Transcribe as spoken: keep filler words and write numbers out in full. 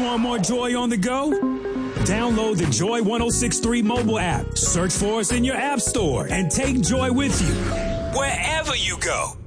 Want more joy on the go? Download the Joy ten sixty-three mobile app. Search for us in your app store and take Joy with you wherever you go.